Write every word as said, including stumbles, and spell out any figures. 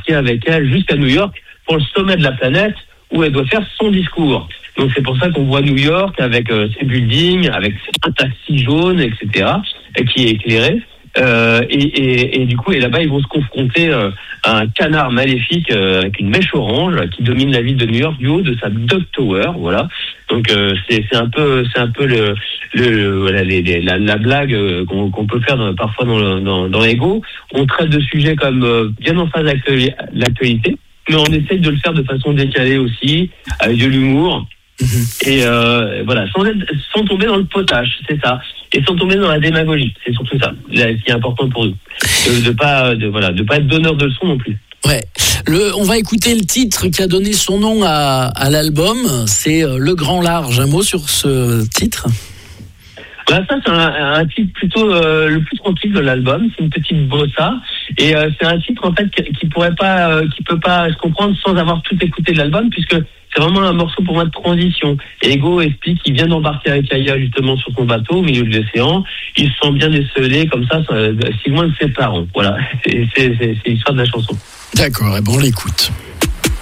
embarquer avec elle jusqu'à New York pour le sommet de la planète où elle doit faire son discours. Donc c'est pour ça qu'on voit New York avec euh, ses buildings, avec un taxi jaune, et cetera, et qui est éclairé. Euh, et, et, et du coup, et là-bas, ils vont se confronter euh, à un canard maléfique euh, avec une mèche orange qui domine la ville de New York du haut de sa Duck Tower. Voilà. Donc euh, c'est, c'est un peu, c'est un peu le, le, le voilà, les, les, la, la blague euh, qu'on, qu'on peut faire dans, parfois dans, le, dans, dans l'ego. On traite de sujets comme euh, bien en phase avec l'actualité, mais on essaye de le faire de façon décalée aussi, avec de l'humour. Et euh, voilà, sans, être, sans tomber dans le potage, c'est ça, et sans tomber dans la démagogie, c'est surtout ça, là, ce qui est important pour nous, de, de pas, de voilà, de pas être donneur de leçons non plus. Ouais, le, on va écouter le titre qui a donné son nom à, à l'album, c'est Le Grand Large. Un mot sur ce titre? Là, ça, c'est un, un titre plutôt euh, le plus tranquille de l'album. C'est une petite bossa, et euh, c'est un titre en fait qui, qui pourrait pas, euh, qui peut pas se comprendre sans avoir tout écouté de l'album, puisque c'est vraiment un morceau pour moi de transition. Ego explique qu'il vient d'embarquer avec Aya justement sur son bateau au milieu de l'océan. Il se sent bien esselé comme ça, si loin de ses parents. Voilà, c'est, c'est, c'est, c'est l'histoire de la chanson. D'accord, et bon, on l'écoute.